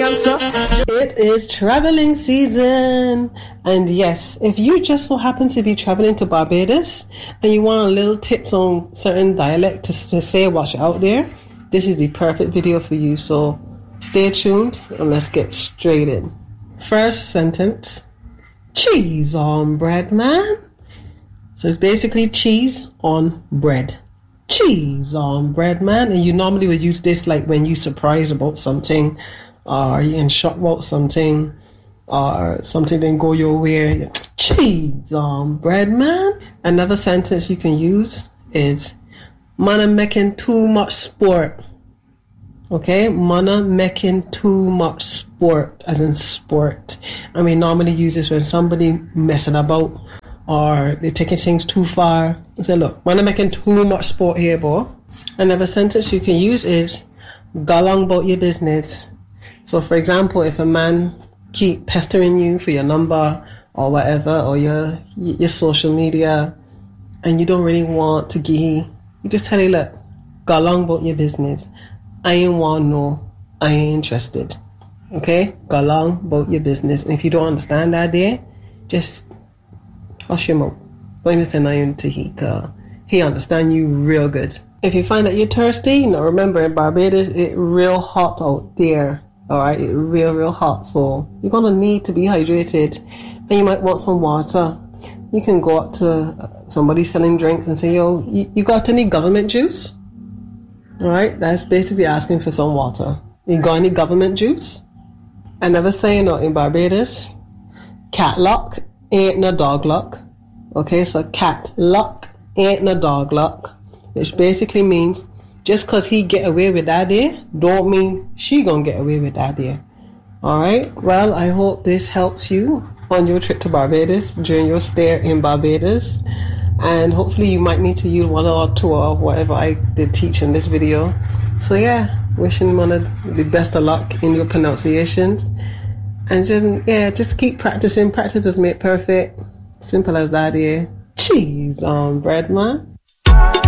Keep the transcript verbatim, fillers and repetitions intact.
answer. It is traveling season, and yes, if you just so happen to be traveling to Barbados and you want a little tips on certain dialect to, to say what's out there, this is the perfect video for you. So stay tuned and let's get straight in. First sentence: cheese on bread, man. So it's basically cheese on bread. Cheese on bread, man. And you normally would use this like when you surprised about something, or you in shock about something, or something didn't go your way. Cheese on bread, man. Another sentence you can use is man, I'm making too much sport. Okay, mana making too much sport, as in sport. And we normally use this when somebody messing about or they're taking things too far. You say, look, mana making too much sport here, boy. Another sentence you can use is go along about your business. So for example, if a man keep pestering you for your number or whatever, or your your social media, and you don't really want to give, you just tell him, look, go along about your business. I ain't want no, I ain't interested. Okay? Go along about your business. And if you don't understand that there, just hush him up. Don't even say nothing to he, cause he understand you real good. If you find that you're thirsty, you know, remember in Barbados, it's real hot out there. Alright? It's real, real hot. So you're gonna need to be hydrated. And you might want some water. You can go up to somebody selling drinks and say, yo, you, you got any government juice? Alright, that's basically asking for some water. You got any government juice? I never say, you know, in Barbados, cat luck ain't no dog luck. Okay, so cat luck ain't no dog luck. Which basically means just cause he get away with that there, don't mean she gonna get away with that there. Alright, well, I hope this helps you on your trip to Barbados, during your stay in Barbados. And hopefully you might need to use one or two of whatever I did teach in this video. So yeah, wishing one of the best of luck in your pronunciations. And just, yeah, just keep practicing. Practice does make perfect. Simple as that, yeah. Cheese on bread, man.